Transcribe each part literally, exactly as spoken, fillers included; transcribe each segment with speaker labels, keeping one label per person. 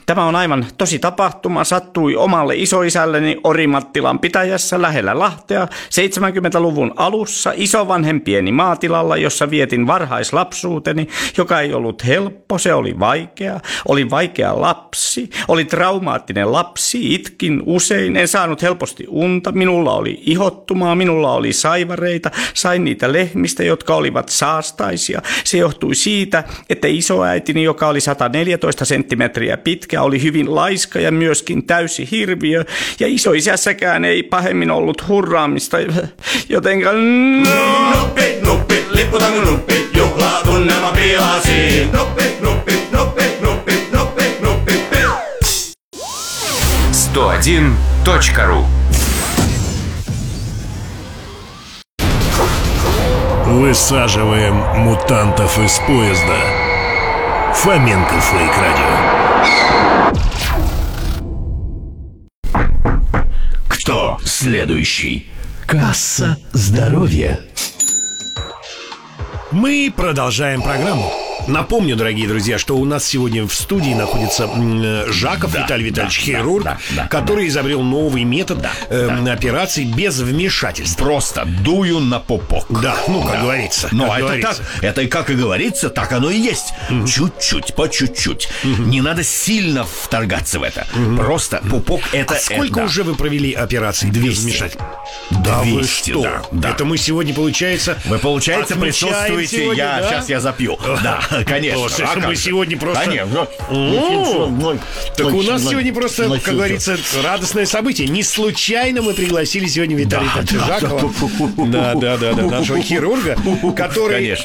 Speaker 1: Tämä on aivan tosi tapahtuma. Sattui omalle isoisälleni Orimattilan pitäjässä lähellä Lahtea seitsemänkymmentäluvun alussa isovanhempieni maatilalla, jossa vietin varhaislapsuuteni, joka ei ollut helppo, se oli vaikea. Oli vaikea lapsi, oli traumaattinen lapsi, itkin usein, en saanut helposti unta, minulla oli ihottumaa, minulla oli saivareita, sain niitä lehmistä, jotka olivat saastaisia. Se johtui siitä, että isoäitini, joka oli sata neljätoista senttimetriä pitkä, oli hyvin laiska ja myöskin täysi hirviö, ja isoisässäkään ei pahemmin ollut hurraamista, jotenka...
Speaker 2: Nuppi, nuppi, lipputanko nuppi, juhlaa tunnelma pilasi. Nuppi, nuppi, nuppi, nuppi, nuppi, nuppi,
Speaker 3: сто один точка ру.
Speaker 4: Высаживаем мутантов из поезда. Фоменко Фейк Радио.
Speaker 5: Кто следующий? Касса здоровья.
Speaker 4: Мы продолжаем программу. Напомню, дорогие друзья, что у нас сегодня в студии находится м, Жаков да, Виталий Витальевич, да, хирург, да, да, который изобрел новый метод да, э, да. операций без вмешательства.
Speaker 5: Просто дую на пупок.
Speaker 4: Да, ну, как да. говорится.
Speaker 5: Ну,
Speaker 4: как
Speaker 5: это
Speaker 4: говорится.
Speaker 5: так, это и как и говорится, так оно и есть. Угу. Чуть-чуть, по чуть-чуть. Угу. Не надо сильно вторгаться в это. Угу. Просто пупок это...
Speaker 4: А сколько
Speaker 5: это,
Speaker 4: уже вы провели операций без вмешательства?
Speaker 5: Да вы что?
Speaker 4: Да, да. Это мы сегодня, получается...
Speaker 5: Вы, получается, присутствуете,
Speaker 4: сегодня,
Speaker 5: я,
Speaker 4: да?
Speaker 5: сейчас я запью. Да, конечно.
Speaker 4: А мы сегодня просто...
Speaker 5: Конечно.
Speaker 4: Так у нас сегодня просто, как говорится, радостное событие. Не случайно мы пригласили сегодня Виталия Витальевича Жакова. Да, да, да, нашего хирурга, который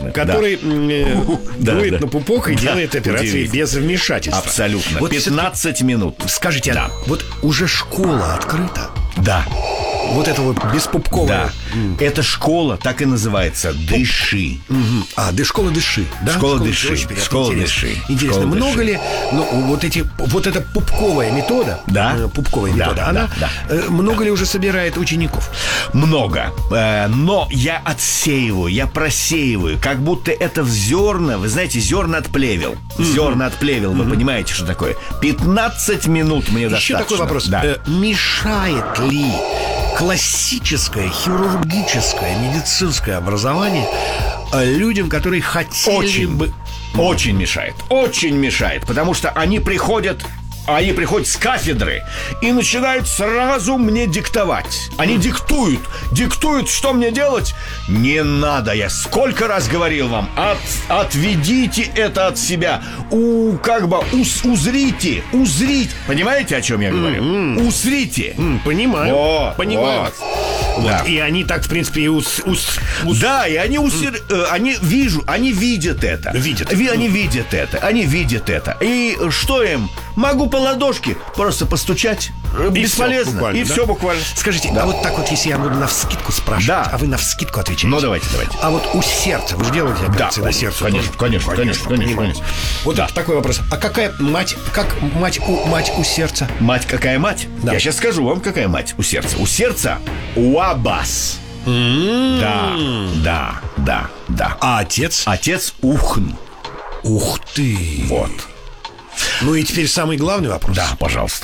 Speaker 4: дует на пупок и делает операции без вмешательства.
Speaker 5: Абсолютно. пятнадцать минут.
Speaker 4: Скажите, вот уже школа открыта?
Speaker 5: Да.
Speaker 4: Вот это вот беспупковая.
Speaker 5: Да. Mm. Эта школа так и называется «Дыши».
Speaker 4: Mm-hmm. А, да, школа «Дыши». Да?
Speaker 5: Школа, школа «Дыши». Школа «Дыши».
Speaker 4: Интересно, школа много дыши. ли ну, вот, эти, вот эта пупковая метода,
Speaker 5: да?
Speaker 4: э, пупковая да, метода, да, она да, да. Э, много ли уже собирает учеников?
Speaker 5: Много. Э, но я отсеиваю, я просеиваю, как будто это в зерна, вы знаете, зерна от плевел. Mm-hmm. Зерна от плевел, mm-hmm. вы понимаете, что такое? пятнадцать минут мне
Speaker 4: Еще
Speaker 5: достаточно.
Speaker 4: Еще такой вопрос.
Speaker 5: Да.
Speaker 4: Э, мешает ли классическое, хирургическое, медицинское образование людям, которые хотели
Speaker 5: очень,
Speaker 4: бы...
Speaker 5: Очень мешает, очень мешает, потому что они приходят... Они приходят с кафедры и начинают сразу мне диктовать. Они диктуют, диктуют, что мне делать. Не надо, я сколько раз говорил вам, от, отведите это от себя. У, как бы, уз, узрите, узрите. Понимаете, о чем я говорю? Mm-hmm. Узрите.
Speaker 4: Mm, понимаю,
Speaker 5: вот,
Speaker 4: понимаю.
Speaker 5: Вот.
Speaker 4: Вот.
Speaker 5: Да.
Speaker 4: И они так, в принципе, и ус, ус, ус...
Speaker 5: Да, и они, усер... mm. они вижу, они видят это.
Speaker 4: Видят.
Speaker 5: Ви, они видят это, они видят это. И что им? Могу по ладошке просто постучать. И бесполезно.
Speaker 4: Все,
Speaker 5: и
Speaker 4: да?
Speaker 5: все буквально.
Speaker 4: Скажите,
Speaker 5: да.
Speaker 4: а вот так вот, если я буду навскидку спрашивать,
Speaker 5: да.
Speaker 4: а вы навскидку отвечаете?
Speaker 5: Ну, давайте, давайте.
Speaker 4: А вот у сердца, вы же делаете операции
Speaker 5: да,
Speaker 4: на сердце?
Speaker 5: Конечно, конечно, конечно, конечно, конечно.
Speaker 4: Вот да. такой вопрос. А какая мать, как мать у, мать у сердца?
Speaker 5: Мать какая мать? Да. Я сейчас скажу вам, какая мать у сердца. У сердца Уабас.
Speaker 4: Mm-hmm.
Speaker 5: Да, да, да, да.
Speaker 4: А отец?
Speaker 5: Отец Ухн.
Speaker 4: Ух ты.
Speaker 5: Вот.
Speaker 4: Ну и теперь самый главный вопрос.
Speaker 5: Да, пожалуйста.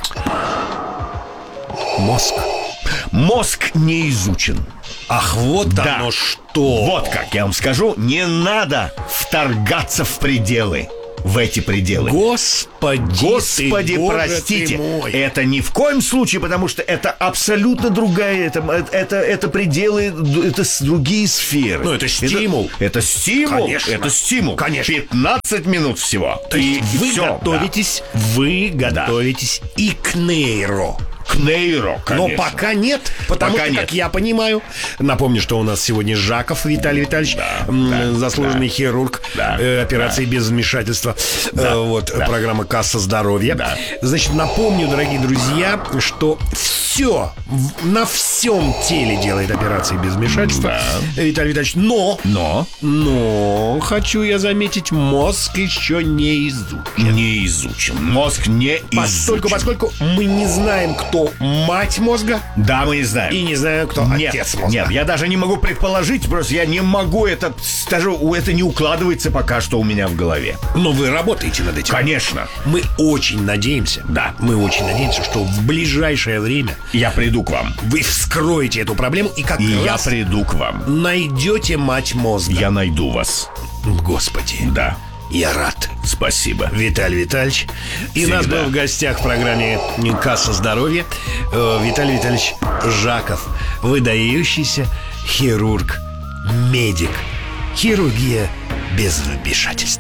Speaker 4: Мозг.
Speaker 5: Мозг не изучен.
Speaker 4: Ах, вот
Speaker 5: да.
Speaker 4: оно что.
Speaker 5: Вот как я вам скажу, не надо вторгаться в пределы. В эти пределы.
Speaker 4: Господи,
Speaker 5: Господи,
Speaker 4: ты,
Speaker 5: простите,
Speaker 4: мой.
Speaker 5: это ни в коем случае, потому что это абсолютно другая, это, это, это пределы, это другие сферы.
Speaker 4: Ну, это стимул.
Speaker 5: Это, это стимул.
Speaker 4: Конечно.
Speaker 5: Это стимул.
Speaker 4: Конечно.
Speaker 5: пятнадцать минут всего.
Speaker 4: То есть
Speaker 5: и
Speaker 4: вы
Speaker 5: все,
Speaker 4: готовитесь,
Speaker 5: да.
Speaker 4: вы готовитесь да. и к нейро.
Speaker 5: К нейро, конечно.
Speaker 4: Но пока нет, потому
Speaker 5: пока
Speaker 4: что,
Speaker 5: нет.
Speaker 4: как я понимаю, напомню, что у нас сегодня Жаков Виталий Витальевич,
Speaker 5: да,
Speaker 4: м-
Speaker 5: да,
Speaker 4: заслуженный
Speaker 5: да.
Speaker 4: хирург,
Speaker 5: да,
Speaker 4: э, операции
Speaker 5: да.
Speaker 4: без вмешательства,
Speaker 5: да,
Speaker 4: э, вот,
Speaker 5: да.
Speaker 4: программа «Касса здоровья».
Speaker 5: Да.
Speaker 4: Значит, напомню, дорогие друзья, что все, на всем теле делает операции без вмешательства,
Speaker 5: Да.
Speaker 4: Виталий Витальевич, но,
Speaker 5: Но
Speaker 4: но, хочу я заметить, мозг еще не изучен.
Speaker 5: не изучен. Мозг не
Speaker 4: Поскольку,
Speaker 5: изучен.
Speaker 4: поскольку мы не знаем, кто мать мозга,
Speaker 5: Да, мы не знаем.
Speaker 4: и не знаем, кто
Speaker 5: Нет,
Speaker 4: отец мозга.
Speaker 5: нет, я даже не могу предположить, просто я не могу это, скажу, это не укладывается пока что у меня в голове.
Speaker 4: Но вы работаете над этим.
Speaker 5: Конечно.
Speaker 4: Мы очень надеемся,
Speaker 5: Да.
Speaker 4: мы очень надеемся, что в ближайшее время
Speaker 5: Я приду к вам.
Speaker 4: вы вскроете эту проблему и как
Speaker 5: И я
Speaker 4: раз
Speaker 5: приду к вам.
Speaker 4: найдете мать мозга.
Speaker 5: Я найду вас.
Speaker 4: Господи,
Speaker 5: Да.
Speaker 4: я рад.
Speaker 5: Спасибо.
Speaker 4: Виталий Витальевич. И
Speaker 5: Всегда.
Speaker 4: нас был в гостях в программе «Касса здоровья» э, Виталий Витальевич Жаков, выдающийся хирург, медик. Хирургия без вмешательств.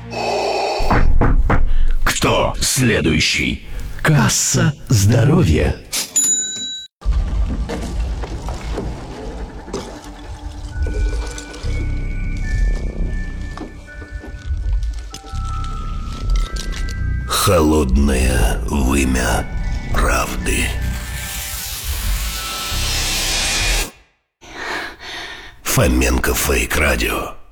Speaker 5: Кто следующий?
Speaker 6: Касса здоровья.
Speaker 4: Холодное вымя правды. Фоменко Фейк Радио.